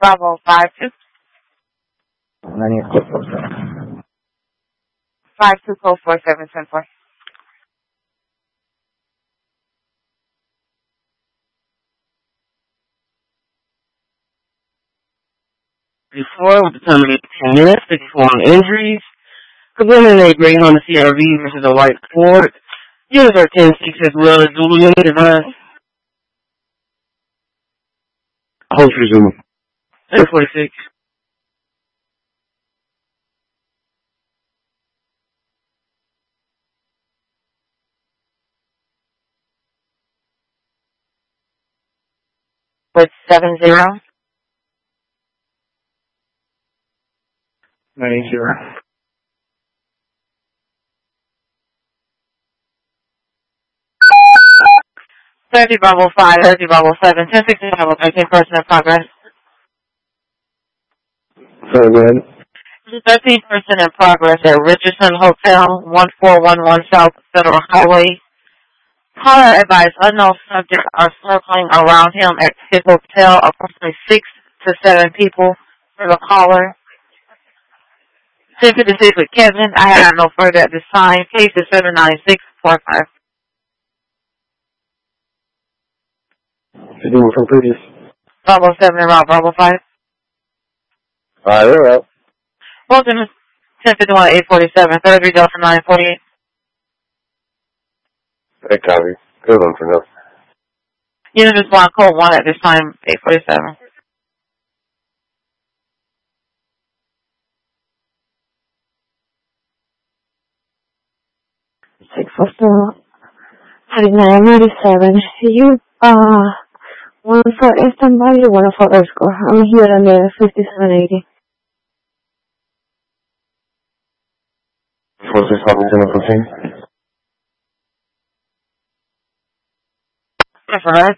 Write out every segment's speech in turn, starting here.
Bravo 52. 52 code 4774. Before with the terminated 10 minutes, 54 on injuries. Eliminate Greyhound the CRV versus the White Ford. Units are 10-6 as well as Zulu unit design. Host resume. 10-46. With 70. 90. 30 Bravo 5, 30 Bravo 7, 10-16 Bravo 13, person in progress. So good. 13 person in progress at Richardson Hotel, 1411 South Federal Highway. Caller advised unknown subjects are circling around him at his hotel, approximately 6 to 7 people for the caller. 1056 with Kevin. I have no further at this time. Case is 79645. 51 from previous. Bravo 7 and Route Bravo 5. They're up. Wilson 1051 847. 33 Delta 948. Hey, copy. Good one for now. Unit respond code 1 at this time, 847. Foster 3997. You one for standby, one for escort. I'm here on the 5780. What's this happening? That's alright.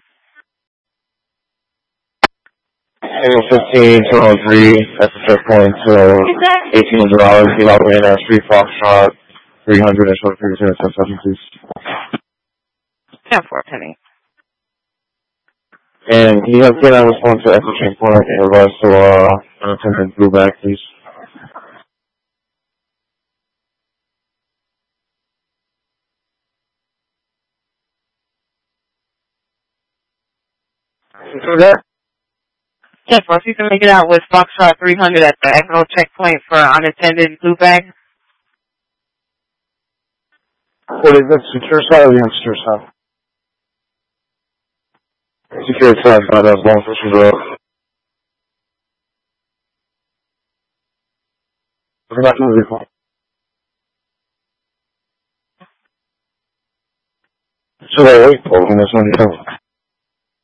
Angle 15, 203, that's the first point, so $1,800, he locked in at Street Foxtrot, 300, and short figures in at 7, please. 10-4, And he has been on response to exit chain point in regards to, an attendant blue back, please. So that 10-4, if you can make it out with Foxtrot 300 at the Echo checkpoint for unattended blue bag. What is that, secure side or the unsecure side? Secure side, but as long as this is we're not going to be fine. So wait, open this one,